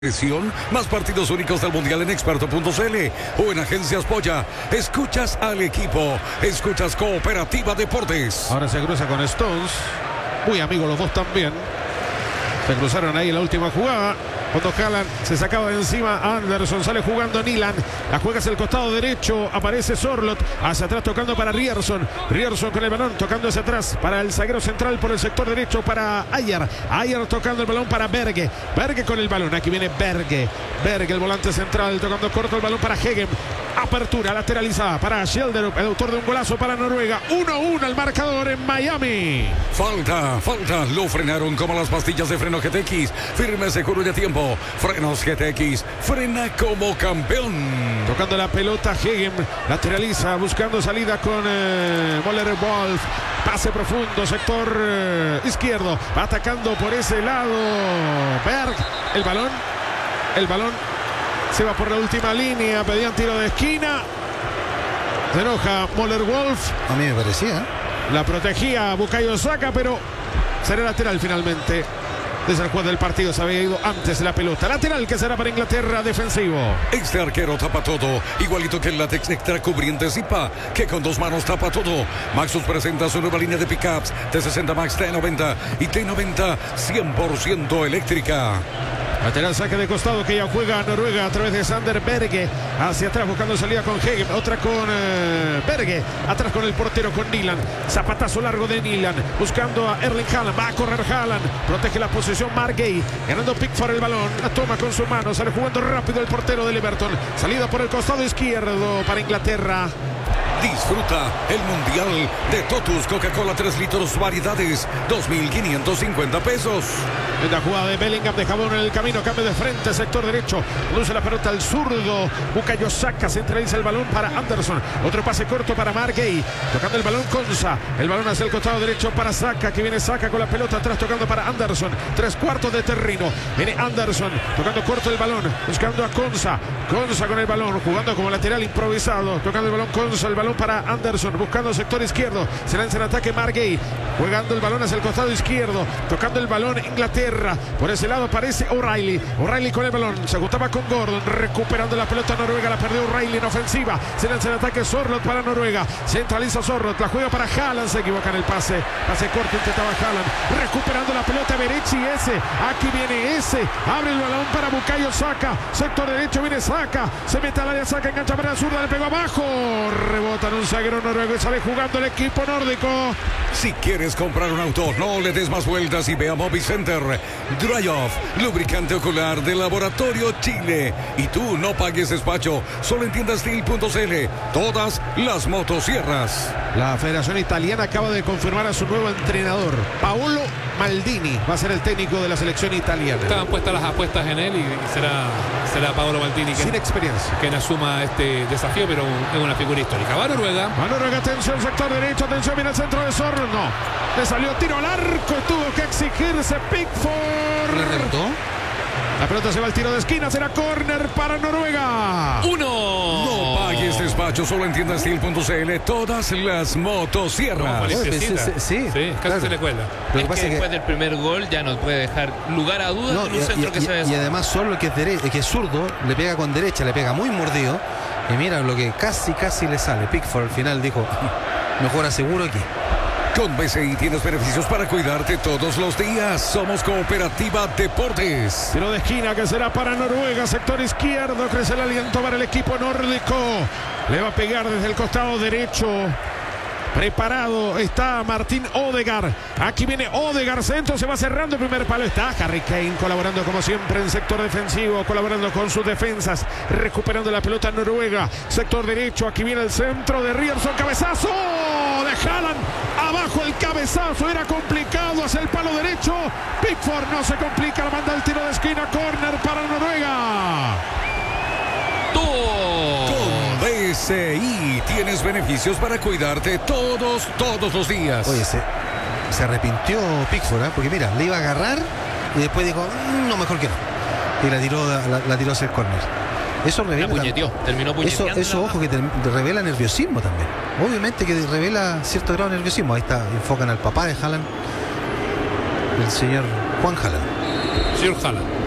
Más partidos únicos del Mundial en Experto.cl o en Agencias Polla. Escuchas al equipo, escuchas Cooperativa Deportes. Ahora se cruza con Stones, muy amigos los dos también. Se cruzaron ahí en la última jugada. Cuando Haaland se sacaba de encima a Anderson, sale jugando Nilan, la juega hacia el costado derecho, aparece Sorloth, hacia atrás tocando para Ryerson, Ryerson con el balón, tocando hacia atrás para el zaguero central por el sector derecho para Ajer, Ajer tocando el balón para Berge, Berge con el balón, aquí viene Berge, Berge el volante central, tocando corto el balón para Hegem, apertura lateralizada para Schjelderup, el autor de un golazo para Noruega, 1-1 el marcador en Miami. Falta, lo frenaron como las pastillas de freno GTX, firme, seguro y a tiempo. Frenos GTX, frena como campeón. Tocando la pelota Hegem, lateraliza, buscando salida con Moller-Wolf. Pase profundo, sector izquierdo, va atacando por ese lado Berg, el balón se va por la última línea, pedían tiro de esquina, se enoja Moller-Wolf. A mí me parecía. La protegía Bukayo Saka, pero será lateral finalmente. Desde el juez del partido se había ido antes la pelota. Lateral que será para Inglaterra, defensivo. Este arquero tapa todo, igualito que el látex extra cubriente Zipa, que con dos manos tapa todo. Maxus presenta su nueva línea de pickups T60 Max, T90 y T90 100% eléctrica. Lateral, saque de costado que ya juega Noruega a través de Sander Berge. Hacia atrás buscando salida con Hegem. Otra con Berge. Atrás con el portero con Nilan. Zapatazo largo de Nilan. Buscando a Erling Haaland. Va a correr Haaland. Protege la posición Mark Gay. Ganando Pickford el balón. La toma con su mano. Sale jugando rápido el portero del Everton. Salida por el costado izquierdo para Inglaterra. Disfruta el Mundial de Totus Coca-Cola 3 litros variedades, 2.550 pesos. En la jugada de Bellingham, de Jabón en el camino, cambio de frente, sector derecho, luce la pelota al zurdo, Bukayo Saka, centraliza el balón para Anderson, otro pase corto para Mark Gay, tocando el balón Konsa, el balón hacia el costado derecho para Saka, que viene Saka con la pelota atrás, tocando para Anderson, 3/4 de terreno, viene Anderson, tocando corto el balón, buscando a Konsa, Konsa con el balón, jugando como lateral improvisado, tocando el balón Konsa, el balón para Anderson, buscando sector izquierdo, se lanza en ataque Mark Gay, jugando el balón hacia el costado izquierdo, tocando el balón Inglaterra, por ese lado aparece O'Reilly con el balón, se ajustaba con Gordon, recuperando la pelota Noruega, la perdió O'Reilly en ofensiva, se lanza en ataque Sorloth para Noruega, centraliza Sorloth, la juega para Haaland, se equivoca en el pase corto, intentaba Haaland, recuperando la pelota Berechi, aquí viene abre el balón para Bukayo Saka, sector derecho viene Saka, se mete al área, Saka engancha para la zurda, le pegó abajo, rebota en un zaguero noruego y sale jugando el equipo nórdico. Si quieres comprar un auto, no le des más vueltas y ve a Mobi Center. Dry Off, lubricante ocular de Laboratorio Chile. Y tú no pagues despacho, solo en tiendastil.cl. Todas las motosierras. La Federación Italiana acaba de confirmar a su nuevo entrenador, Paolo Maldini. Va a ser el técnico de la selección italiana. Estaban puestas las apuestas en él y será Paolo Maldini sin experiencia quien asuma este desafío, pero es una figura histórica. Va Noruega. Atención, sector derecho, atención, viene el centro de Sorloth. No, le salió tiro al arco y tuvo que exigirse Pickford. ¿Le rebotó? La pelota se va al tiro de esquina, será córner para Noruega. 1. No pagues despacho, solo en tiendastil.cl. Todas las motosierras. Sí, casi claro. se le cuela. Es que después del primer gol ya no puede dejar lugar a dudas en un centro que se ve. Y además solo que es zurdo, le pega con derecha, le pega muy mordido. Y mira lo que casi le sale. Pickford al final dijo, mejor aseguro aquí. Con BCI tienes beneficios para cuidarte todos los días. Somos Cooperativa Deportes. Tiro de esquina que será para Noruega, sector izquierdo, crece el aliento para el equipo nórdico. Le va a pegar desde el costado derecho. Preparado está Martín Odegaard. Aquí viene Odegaard, centro, se va cerrando el primer palo. Está Harry Kane colaborando como siempre en sector defensivo, colaborando con sus defensas, recuperando la pelota Noruega. Sector derecho, aquí viene el centro de Ryerson, cabezazo de Haaland. Abajo el cabezazo, era complicado hacia el palo derecho. Pickford no se complica, la manda el tiro de esquina, córner para Noruega. Con BCI tienes beneficios para cuidarte todos los días. Oye, se arrepintió Pickford, porque mira, le iba a agarrar y después dijo, no, mejor que no. Y la tiró hacia el córner. Eso revela. Terminó puñeteando. Eso ojo, que revela nerviosismo también. Obviamente que revela cierto grado de nerviosismo. Ahí está, enfocan al papá de Haaland, el señor Juan Haaland. Señor Haaland.